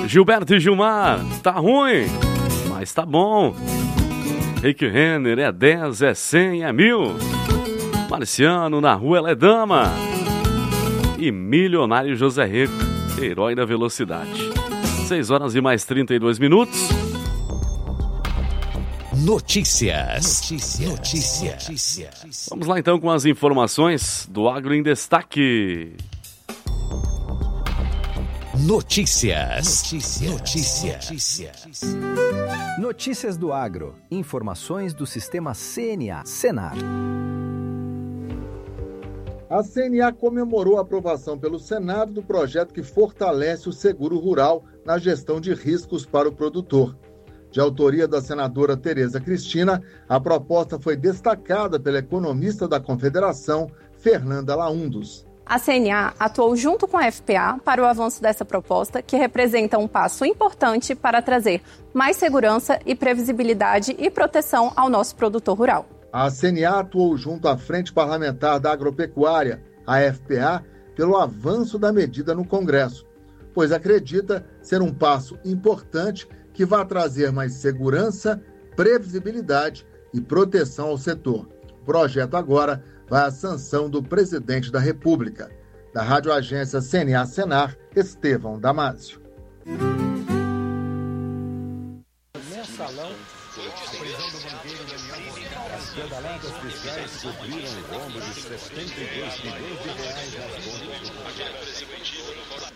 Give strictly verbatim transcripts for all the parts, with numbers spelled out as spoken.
Gilberto e Gilmar, tá ruim, mas tá bom. Rick Renner, é dez, é cem, é mil. Marciano, na rua ela é dama. E Milionário José Rico, herói da velocidade. seis horas e mais trinta e dois minutos. Notícias. Notícias. Notícias. Notícias. Vamos lá então com as informações do Agro em Destaque. Notícias. Notícias. Notícias. Notícias. Notícias do Agro. Informações do Sistema C N A, Senar. A C N A comemorou a aprovação pelo Senado do projeto que fortalece o seguro rural na gestão de riscos para o produtor. De autoria da senadora Tereza Cristina, a proposta foi destacada pela economista da Confederação, Fernanda Laundos. A C N A atuou junto com a F P A para o avanço dessa proposta, que representa um passo importante para trazer mais segurança e previsibilidade e proteção ao nosso produtor rural. A C N A atuou junto à Frente Parlamentar da Agropecuária, a F P A, pelo avanço da medida no Congresso, pois acredita ser um passo importante que vai trazer mais segurança, previsibilidade e proteção ao setor. O projeto agora vai à sanção do presidente da República. Da Rádio Agência C N A Senar, Estevão Damásio. Mensalão, a prisão do banqueiro Daniel As pedaladas fiscais cobriram o rombo de sessenta e dois milhões de reais nas contas.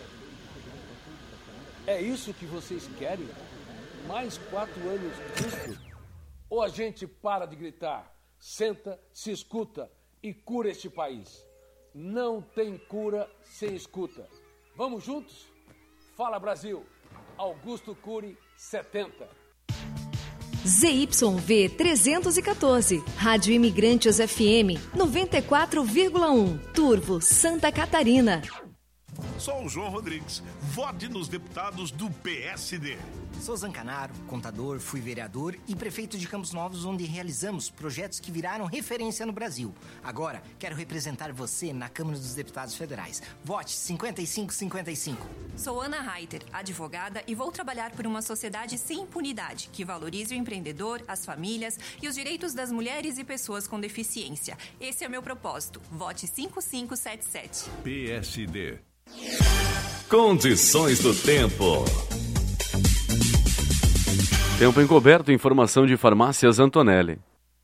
É isso que vocês querem? Mais quatro anos disso? Ou a gente para de gritar, senta, se escuta e cura este país? Não tem cura sem escuta. Vamos juntos? Fala, Brasil! Augusto Cury, setenta. Z Y V trezentos e quatorze, Rádio Imigrantes F M, noventa e quatro vírgula um, Turvo, Santa Catarina. Sou o João Rodrigues. Vote nos deputados do P S D. Sou Zancanaro, contador, fui vereador e prefeito de Campos Novos, onde realizamos projetos que viraram referência no Brasil. Agora, quero representar você na Câmara dos Deputados Federais. Vote cinquenta e cinco cinquenta e cinco. Sou Ana Reiter, advogada, e vou trabalhar por uma sociedade sem impunidade, que valorize o empreendedor, as famílias e os direitos das mulheres e pessoas com deficiência. Esse é o meu propósito. Vote cinco cinco sete sete. P S D. Condições do tempo. Tempo encoberto, informação de Farmácias Antonelli.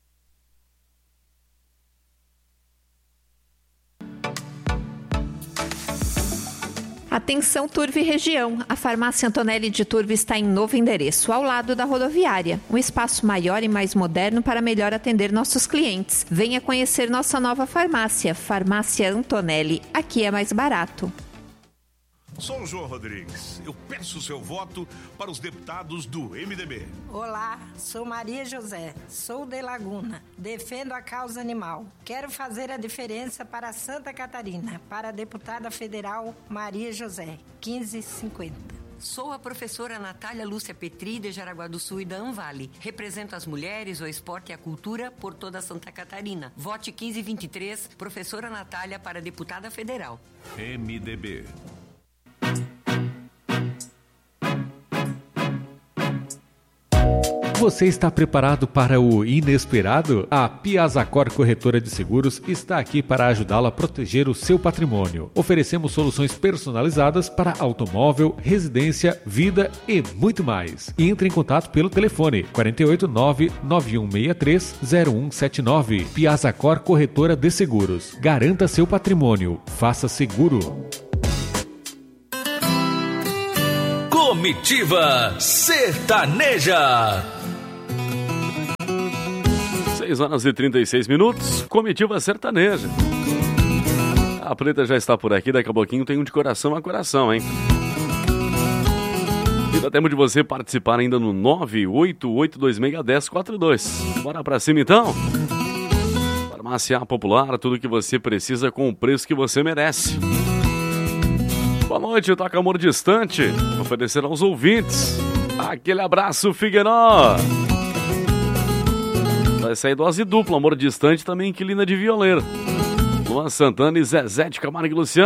Atenção Turvo e região, a Farmácia Antonelli de Turvo está em novo endereço, ao lado da rodoviária. Um espaço maior e mais moderno para melhor atender nossos clientes. Venha conhecer nossa nova farmácia, Farmácia Antonelli. Aqui é mais barato. Sou o João Rodrigues. Eu peço seu voto para os deputados do M D B. Olá, sou Maria José, sou de Laguna, defendo a causa animal. Quero fazer a diferença para Santa Catarina, para a deputada federal Maria José, quinze cinquenta. Sou a professora Natália Lúcia Petri, de Jaraguá do Sul e da Anvale. Represento as mulheres, o esporte e a cultura por toda Santa Catarina. Vote quinze vinte e três, professora Natália para deputada federal. M D B. Você está preparado para o inesperado? A Piazacor Corretora de Seguros está aqui para ajudá-lo a proteger o seu patrimônio. Oferecemos soluções personalizadas para automóvel, residência, vida e muito mais. Entre em contato pelo telefone quatro oito nove, nove um seis três, zero um sete nove. Piazacor Corretora de Seguros. Garanta seu patrimônio. Faça seguro. Comitiva Sertaneja. seis horas e trinta e seis minutos, Comitiva Sertaneja. A Preta já está por aqui, daqui a pouquinho tem um de coração a coração, hein? E dá tempo de você participar ainda no nove oito oito dois seis um zero quatro dois. Bora pra cima então? Farmácia Popular, tudo que você precisa com o preço que você merece. Boa noite, Toca Amor Distante, oferecer aos ouvintes aquele abraço, Figueiró. Vai sair dose dupla, Amor Distante também, Inquilina de Violeiro. Luan Santana e Zezé de Camargo e Luciano.